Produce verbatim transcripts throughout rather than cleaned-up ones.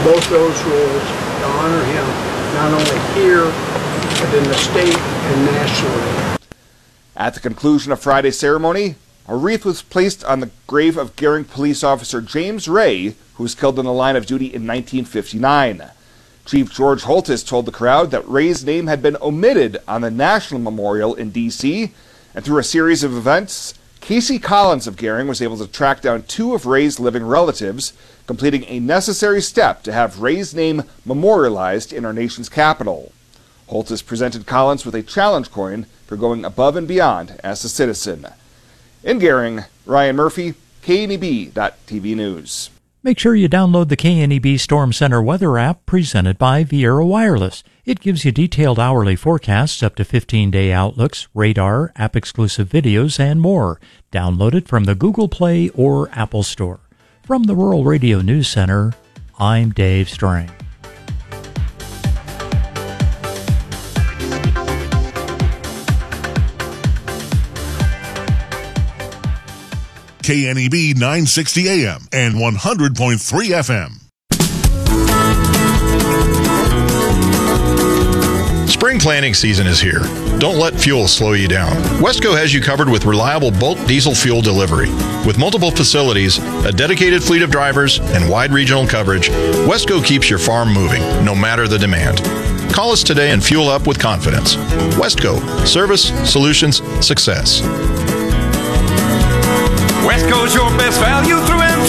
both those roles to honor him, not only here, but in the state and nationally. At the conclusion of Friday's ceremony, a wreath was placed on the grave of Gering police officer James Ray, who was killed in the line of duty in nineteen fifty-nine. Chief George Holtis told the crowd that Ray's name had been omitted on the National Memorial in D C, and through a series of events, Casey Collins of Gering was able to track down two of Ray's living relatives, completing a necessary step to have Ray's name memorialized in our nation's capital. Holtis presented Collins with a challenge coin for going above and beyond as a citizen. In Gering, Ryan Murphy, K N E B dot T V News. Make sure you download the K N E B Storm Center weather app presented by Viera Wireless. It gives you detailed hourly forecasts, up to fifteen-day outlooks, radar, app-exclusive videos, and more. Download it from the Google Play or Apple Store. From the Rural Radio News Center, I'm Dave Strang. K N E B nine sixty A M and one hundred point three F M. Spring planting season is here. Don't let fuel slow you down. Wesco has you covered with reliable bulk diesel fuel delivery. With multiple facilities, a dedicated fleet of drivers, and wide regional coverage, Wesco keeps your farm moving, no matter the demand. Call us today and fuel up with confidence. Wesco. Service, solutions, success. Wesco's your best value through and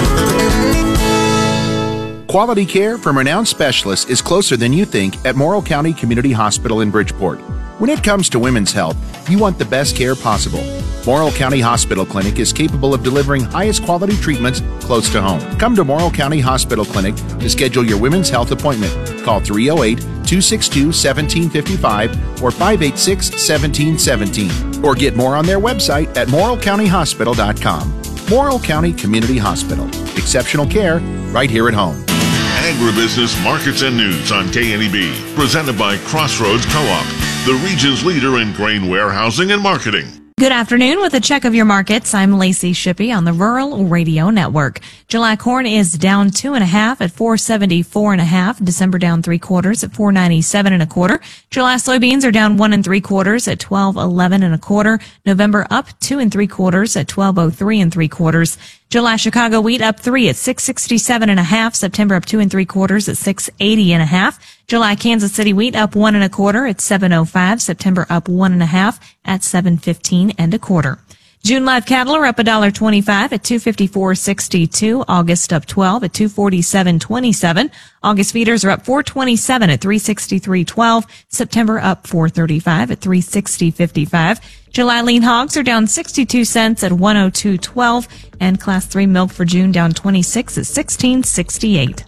through. Quality care from renowned specialists is closer than you think at Morrill County Community Hospital in Bridgeport. When it comes to women's health, you want the best care possible. Morrill County Hospital Clinic is capable of delivering highest quality treatments close to home. Come to Morrill County Hospital Clinic to schedule your women's health appointment. Call three oh eight, two six two, one seven five five or five eight six, one seven one seven. Or get more on their website at morrill county hospital dot com. Morrill County Community Hospital. Exceptional care right here at home. Agribusiness Markets and News on K N E B. Presented by Crossroads Co-op, the region's leader in grain warehousing and marketing. Good afternoon. With a check of your markets, I'm Lacey Shippey on the Rural Radio Network. July corn is down two and a half at four seventy-four and a half. December down three quarters at four ninety-seven and a quarter. July soybeans are down one and three quarters at twelve eleven and a quarter. November up two and three quarters at twelve oh three and three quarters. July Chicago wheat up three at six sixty-seven and a half. September up two and three quarters at six eighty and a half. July Kansas City wheat up one and a quarter at seven oh five. September up one and a half at seven fifteen and a quarter. June live cattle are up one dollar twenty-five at two fifty-four sixty-two. August up twelve at two forty-seven twenty-seven. August feeders are up four twenty-seven at three sixty-three twelve. September up four thirty-five at three sixty fifty-five. July lean hogs are down sixty-two cents at one oh two twelve, and class three milk for June down twenty-six at sixteen sixty-eight.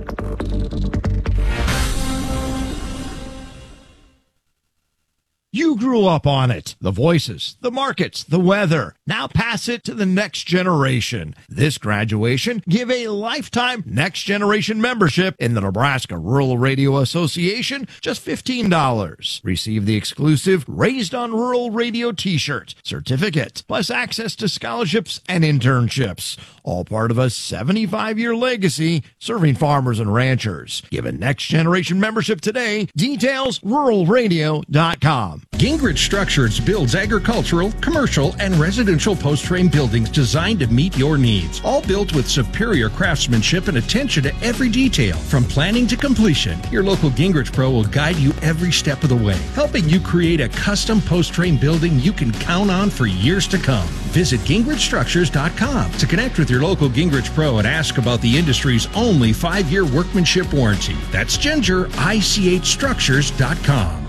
You grew up on it. The voices, the markets, the weather. Now pass it to the next generation. This graduation, give a lifetime next generation membership in the Nebraska Rural Radio Association, just fifteen dollars. Receive the exclusive Raised on Rural Radio t-shirt, certificate, plus access to scholarships and internships. All part of a seventy-five year legacy serving farmers and ranchers. Give a next generation membership today. Details, rural radio dot com. Gingrich Structures builds agricultural, commercial, and residential post-frame buildings designed to meet your needs. All built with superior craftsmanship and attention to every detail. From planning to completion, your local Gingrich Pro will guide you every step of the way, helping you create a custom post-frame building you can count on for years to come. Visit gingrich structures dot com to connect with your local Gingrich Pro and ask about the industry's only five year workmanship warranty. That's ginger I C H structures dot com.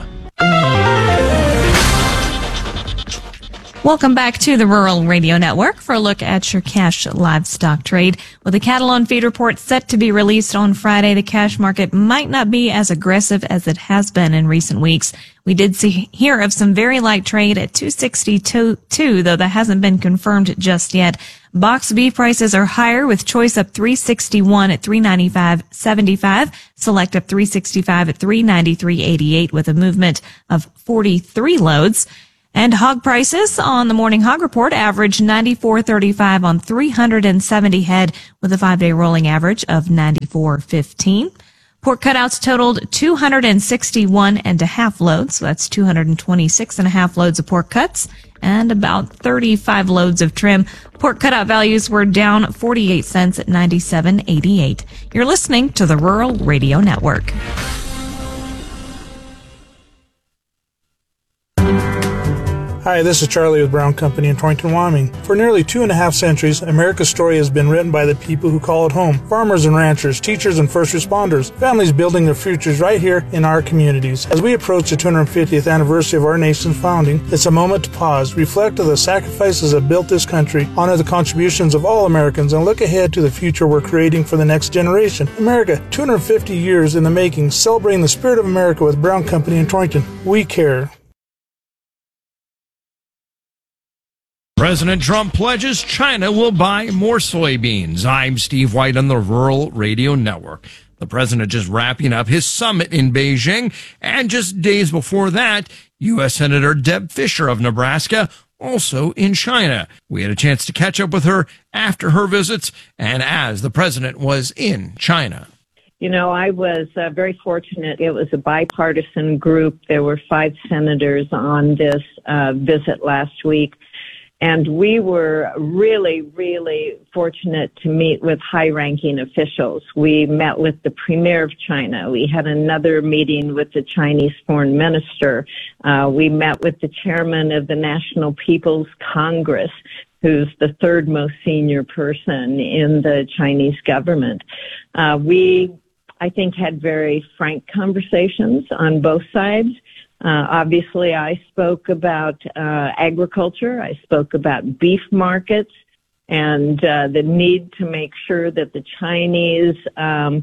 Welcome back to the Rural Radio Network for a look at your cash livestock trade. With the cattle on feed report set to be released on Friday, the cash market might not be as aggressive as it has been in recent weeks. We did see hear of some very light trade at two sixty-two, though that hasn't been confirmed just yet. Box beef prices are higher, with choice up three sixty-one at three ninety-five seventy-five, select up three sixty-five at three ninety-three eighty-eight with a movement of forty-three loads. And hog prices on the morning hog report averaged ninety-four thirty-five on three hundred seventy head, with a five day rolling average of ninety. fifty-four fifteen. Pork cutouts totaled two hundred sixty-one and a half loads. So that's two hundred twenty-six and a half loads of pork cuts and about thirty-five loads of trim. Pork cutout values were down forty-eight cents at ninety-seven eighty-eight. You're listening to the Rural Radio Network. Hi, this is Charlie with Brown Company in Torrington, Wyoming. For nearly two and a half centuries, America's story has been written by the people who call it home. Farmers and ranchers, teachers and first responders, families building their futures right here in our communities. As we approach the two hundred fiftieth anniversary of our nation's founding, it's a moment to pause, reflect on the sacrifices that built this country, honor the contributions of all Americans, and look ahead to the future we're creating for the next generation. America, two hundred fifty years in the making, celebrating the spirit of America with Brown Company in Torrington. We care. President Trump pledges China will buy more soybeans. I'm Steve White on the Rural Radio Network. The president just wrapping up his summit in Beijing, and just days before that, U S Senator Deb Fischer of Nebraska also in China. We had a chance to catch up with her after her visits and as the president was in China. You know, I was uh, very fortunate. It was a bipartisan group. There were five senators on this uh, visit last week. And we were really, really fortunate to meet with high-ranking officials. We met with the Premier of China. We had another meeting with the Chinese Foreign Minister. Uh, we met with the Chairman of the National People's Congress, who's the third most senior person in the Chinese government. Uh, we, I think, had very frank conversations on both sides. Uh, obviously, I spoke about uh, agriculture. I spoke about beef markets and uh, the need to make sure that the Chinese um,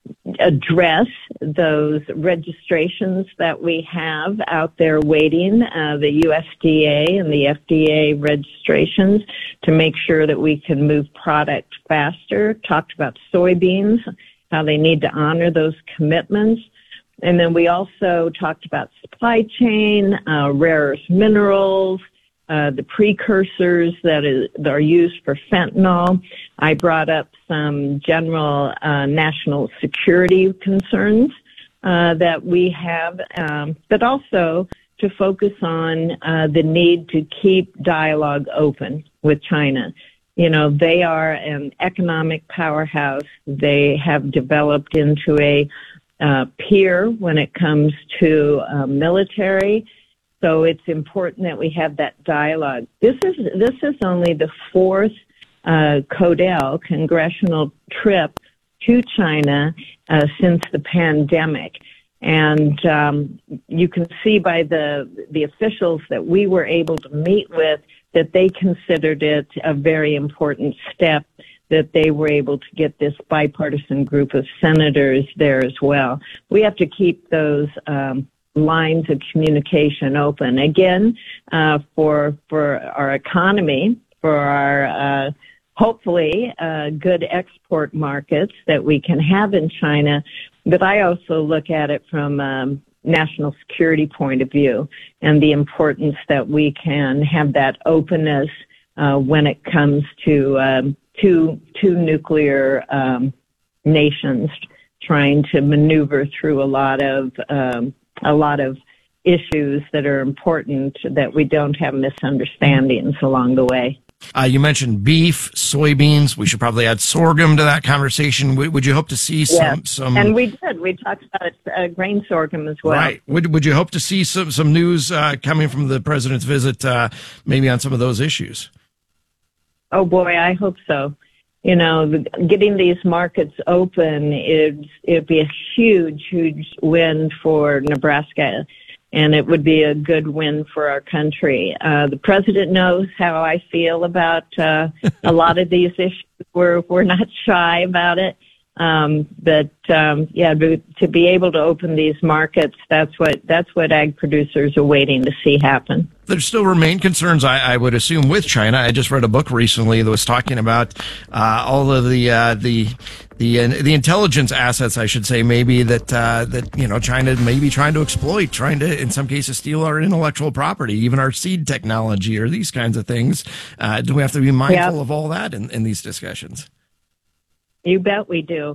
address those registrations that we have out there waiting, uh, the U S D A and the F D A registrations, to make sure that we can move product faster. Talked about soybeans, how they need to honor those commitments. And then we also talked about supply chain, uh, rare earth minerals, uh, the precursors that, is, that are used for fentanyl. I brought up some general uh, national security concerns uh, that we have, um, but also to focus on uh, the need to keep dialogue open with China. You know, they are an economic powerhouse. They have developed into a Uh, peer when it comes to uh, military, so it's important that we have that dialogue. This is this is only the fourth uh, CODEL congressional trip to China uh, since the pandemic, and um, you can see by the the officials that we were able to meet with that they considered it a very important step, that they were able to get this bipartisan group of senators there as well. We have to keep those um, lines of communication open. Again, uh, for for our economy, for our uh, hopefully uh, good export markets that we can have in China, but I also look at it from um, national security point of view and the importance that we can have that openness uh, when it comes to um, two two nuclear um, nations trying to maneuver through a lot of um, a lot of issues that are important, that we don't have misunderstandings along the way. Uh, you mentioned beef, soybeans. We should probably add sorghum to that conversation. Would, would you hope to see some, yes. some? And we did. We talked about uh, grain sorghum as well. Right. Would Would you hope to see some some news uh, coming from the president's visit, uh, maybe on some of those issues? Oh boy, I hope so. You know, getting these markets open, it'd, it'd be a huge, huge win for Nebraska, and it would be a good win for our country. Uh, the president knows how I feel about uh, a lot of these issues. We're, we're not shy about it. Um, but, um, yeah, to be able to open these markets, that's what, that's what ag producers are waiting to see happen. There still remain concerns, I, I would assume, with China. I just read a book recently that was talking about uh, all of the uh, the the uh, the intelligence assets, I should say, maybe that uh, that you know China may be trying to exploit, trying to, in some cases, steal our intellectual property, even our seed technology, or these kinds of things. Uh, do we have to be mindful yep. of all that in, in these discussions? You bet we do.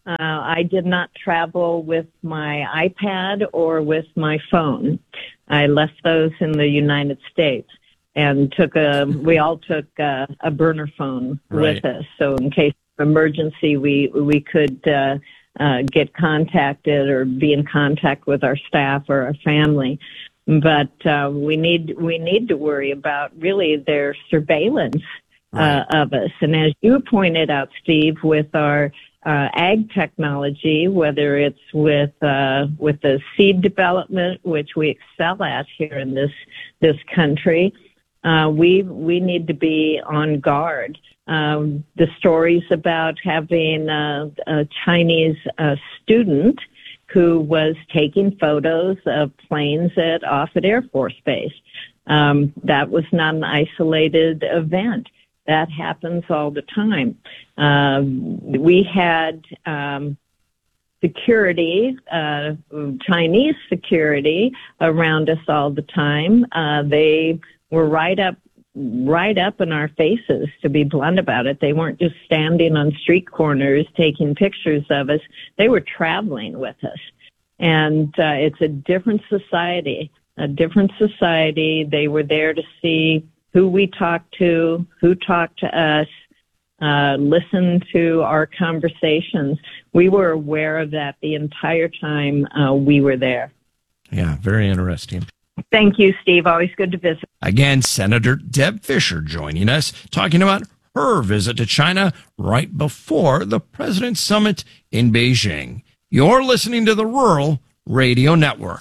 uh, I did not travel with my iPad or with my phone. I left those in the United States and took a, we all took a, a burner phone Right. with us. So in case of emergency, we, we could, uh, uh, get contacted or be in contact with our staff or our family. But, uh, we need, we need to worry about really their surveillance, uh, of us. And as you pointed out, Steve, with our, Uh, ag technology, whether it's with uh, with the seed development, which we excel at here in this this country, uh, we we need to be on guard. Um, the stories about having uh, a Chinese uh, student who was taking photos of planes at Offutt Air Force Base. Um, that was not an isolated event. That happens all the time. Um, we had um, security, uh, Chinese security around us all the time. Uh, they were right up, right up in our faces, to be blunt about it. They weren't just standing on street corners taking pictures of us. They were traveling with us. And uh, it's a different society, a different society. They were there to see who we talked to, who talked to us, uh, listen to our conversations. We were aware of that the entire time uh, we were there. Yeah, very interesting. Thank you, Steve. Always good to visit. Again, Senator Deb Fischer joining us, talking about her visit to China right before the President's Summit in Beijing. You're listening to the Rural Radio Network.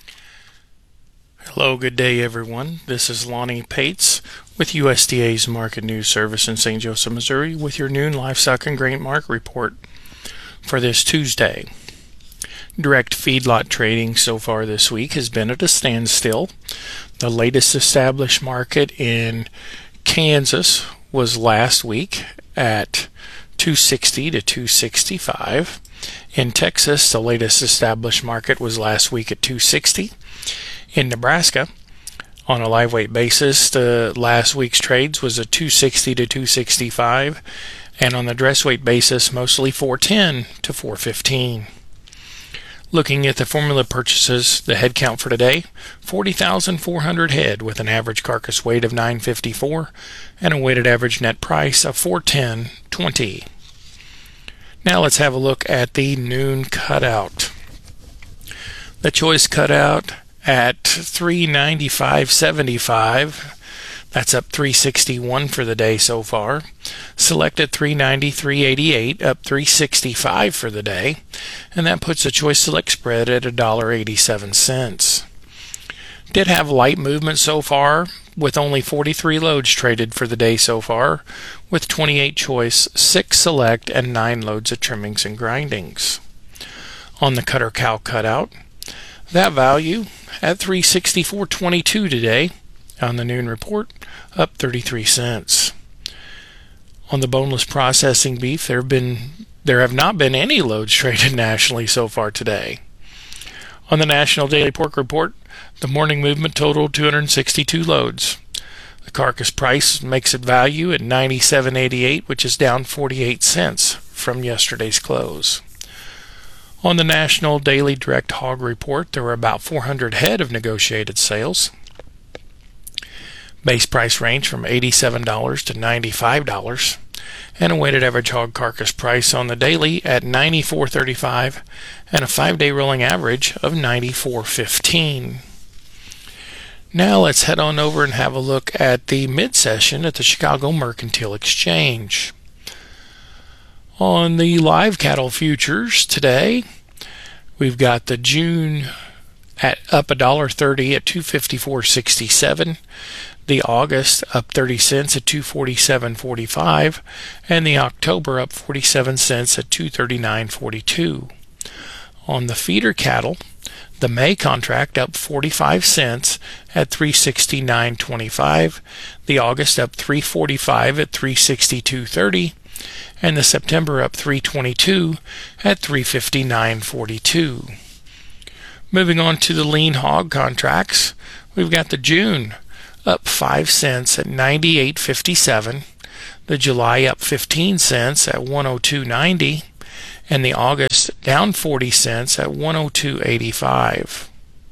Hello, good day, everyone. This is Lonnie Pates with U S D A's Market News Service in Saint Joseph, Missouri, with your noon livestock and grain market report for this Tuesday. Direct feedlot trading so far this week has been at a standstill. The latest established market in Kansas was last week at two sixty to two sixty-five. In Texas, the latest established market was last week at two sixty. In Nebraska, on a live weight basis, the last week's trades was a two sixty to two sixty-five, and on the dress weight basis, mostly four ten to four fifteen. Looking at the formula purchases, the head count for today, forty thousand four hundred head with an average carcass weight of nine fifty-four and a weighted average net price of four ten twenty. Now let's have a look at the noon cutout. The choice cutout at three ninety-five seventy-five. That's up three sixty-one for the day so far. Select at three ninety-three eighty-eight, up three sixty-five for the day, and that puts the choice select spread at one dollar and eighty-seven cents. Did have light movement so far, with only forty-three loads traded for the day so far, with twenty-eight choice, six select, and nine loads of trimmings and grindings. On the cutter cow cutout, that value at three sixty-four twenty-two today. On the noon report, up thirty-three cents. On the boneless processing beef, there have been there have not been any loads traded nationally so far today. On the National Daily Pork Report, the morning movement totaled two hundred sixty-two loads. The carcass price makes it value at ninety-seven eighty-eight, which is down forty-eight cents from yesterday's close. On the National Daily Direct Hog Report, there were about four hundred head of negotiated sales. Base price range from eighty-seven dollars to ninety-five dollars, and a weighted average hog carcass price on the daily at ninety-four thirty-five, and a five-day rolling average of ninety-four fifteen. Now let's head on over and have a look at the mid-session at the Chicago Mercantile Exchange. On the live cattle futures today, we've got the June at up one dollar thirty at two fifty-four sixty-seven. The August up thirty cents at two forty-seven forty-five, and the October up forty-seven cents at two thirty-nine forty-two. On the feeder cattle, the May contract up forty-five cents at three sixty-nine twenty-five, the August up three forty-five at three sixty-two thirty, and the September up three twenty-two at three fifty-nine forty-two. Moving on to the lean hog contracts, we've got the June up five cents at ninety-eight fifty-seven, the July up fifteen cents at one oh two ninety, and the August down forty cents at one oh two eighty-five.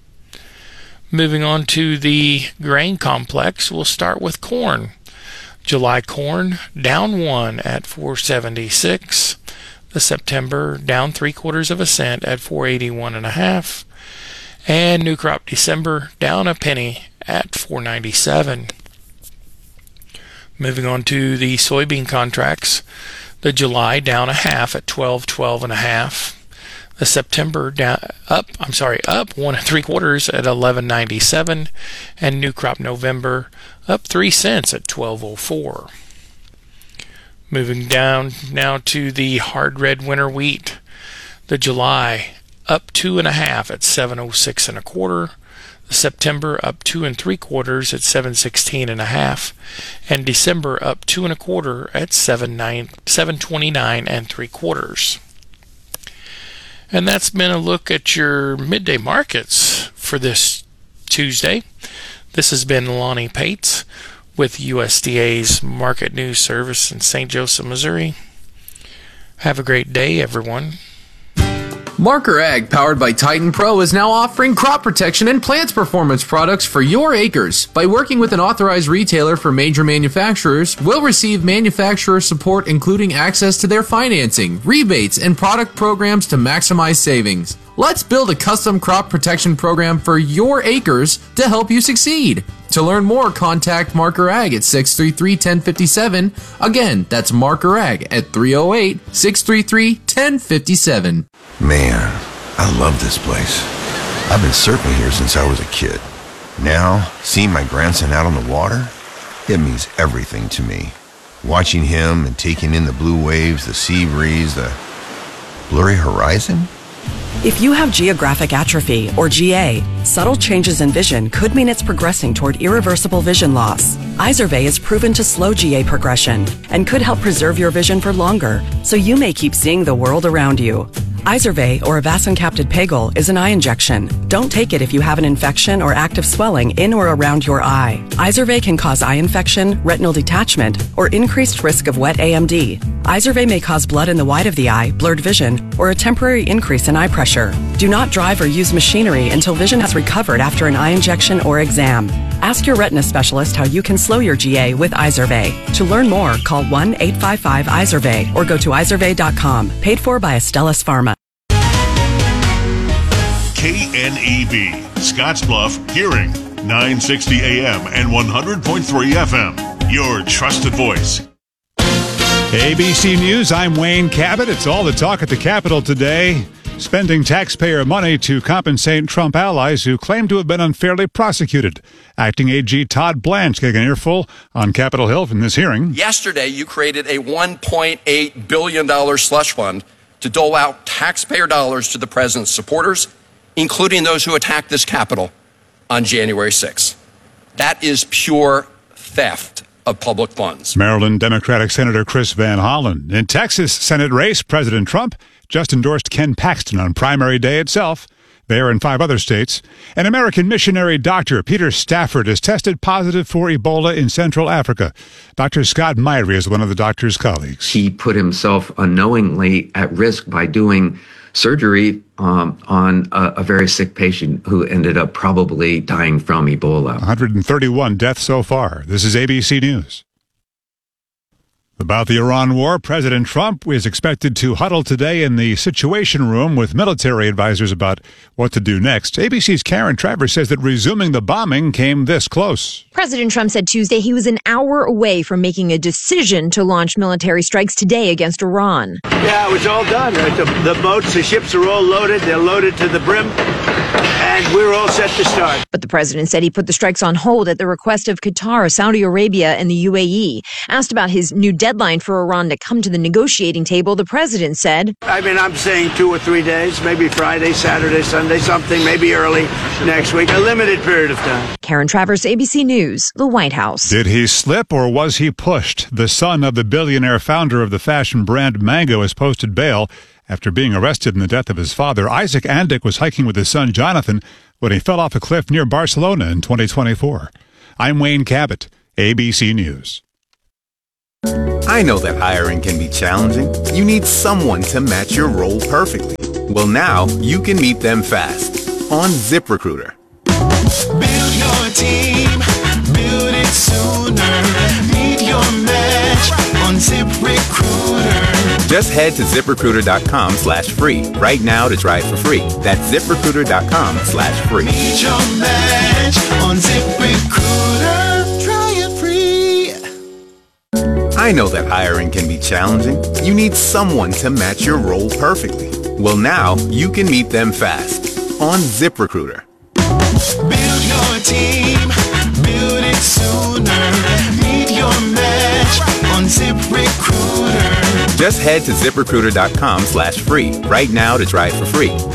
Moving on to the grain complex, we'll start with corn. July corn down one at four seventy-six. The September down three quarters of a cent at four eighty-one and a half. And new crop December down a penny at four ninety-seven. Moving on to the soybean contracts. The July down a half at twelve twelve and a half. The September down up, I'm sorry, up one and three quarters at eleven ninety-seven, and new crop November up three cents at twelve oh four. Moving down now to the hard red winter wheat. The July up two and a half at seven oh six and a quarter. The September up two and three quarters at seven sixteen and a half, and December up two and a quarter at seven nine seven twenty nine and three quarters. And that's been a look at your midday markets for this Tuesday. This has been Lonnie Pates with U S D A's Market News Service in Saint Joseph, Missouri. Have a great day, everyone. Marker Ag, powered by Titan Pro, is now offering crop protection and plants performance products for your acres. By working with an authorized retailer for major manufacturers, we'll receive manufacturer support, including access to their financing, rebates, and product programs to maximize savings. Let's build a custom crop protection program for your acres to help you succeed. To learn more, contact Marker Ag at six three three, one oh five seven. Again, that's Marker Ag at three oh eight, six three three, one oh five seven. Man, I love this place. I've been surfing here since I was a kid. Now, seeing my grandson out on the water, it means everything to me. Watching him and taking in the blue waves, the sea breeze, the blurry horizon. If you have geographic atrophy, or G A, subtle changes in vision could mean it's progressing toward irreversible vision loss. Izervay is proven to slow G A progression and could help preserve your vision for longer, so you may keep seeing the world around you. Izervay, or avacincaptad pegol, is an eye injection. Don't take it if you have an infection or active swelling in or around your eye. Izervay can cause eye infection, retinal detachment, or increased risk of wet A M D. Izervay may cause blood in the white of the eye, blurred vision, or a temporary increase in eye pressure. Do not drive or use machinery until vision has recovered after an eye injection or exam. Ask your retina specialist how you can slow your G A with Izervay. To learn more, call one eight five five Izervay or go to izervay dot com. Paid for by Astellas Pharma. K N E B, Scottsbluff Hearing, nine sixty A M and one hundred point three F M. Your trusted voice. A B C News, I'm Wayne Cabot. It's all the talk at the Capitol today. Spending taxpayer money to compensate Trump allies who claim to have been unfairly prosecuted. Acting A G Todd Blanche getting an earful on Capitol Hill from this hearing. Yesterday, you created a one point eight billion dollars slush fund to dole out taxpayer dollars to the president's supporters, including those who attacked this Capitol on January sixth. That is pure theft of public funds. Maryland Democratic Senator Chris Van Hollen. In Texas Senate race, President Trump just endorsed Ken Paxton on primary day itself. There and five other states. An American missionary doctor, Peter Stafford, is tested positive for Ebola in Central Africa. Doctor Scott Myrie is one of the doctor's colleagues. He put himself unknowingly at risk by doing surgery um, on a, a very sick patient who ended up probably dying from Ebola. one hundred thirty-one deaths so far. This is A B C News. About the Iran war, President Trump is expected to huddle today in the Situation Room with military advisors about what to do next. A B C's Karen Travers says that resuming the bombing came this close. President Trump said Tuesday he was an hour away from making a decision to launch military strikes today against Iran. Yeah, it was all done. The, the boats, the ships are all loaded. They're loaded to the brim. And we're all set to start. But the president said he put the strikes on hold at the request of Qatar, Saudi Arabia, and the U A E. Asked about his new deadline for Iran to come to the negotiating table, the president said, I mean, I'm saying two or three days, maybe Friday, Saturday, Sunday, something, maybe early next week, a limited period of time. Karen Travers, A B C News, the White House. Did he slip or was he pushed? The son of the billionaire founder of the fashion brand Mango has posted bail after being arrested in the death of his father. Isaac Andick was hiking with his son Jonathan when he fell off a cliff near Barcelona in twenty twenty-four. I'm Wayne Cabot, A B C News. I know that hiring can be challenging. You need someone to match your role perfectly. Well, now you can meet them fast on ZipRecruiter. Build your team, build it sooner. Meet your match on ZipRecruiter. Just head to ZipRecruiter.com slash free right now to try it for free. That's ZipRecruiter.com slash free. Meet your match on ZipRecruiter. Try it free. I know that hiring can be challenging. You need someone to match your role perfectly. Well, now you can meet them fast on ZipRecruiter. Build your team, build it sooner. Meet your match on ZipRecruiter. Just head to ZipRecruiter.com slash free right now to try it for free.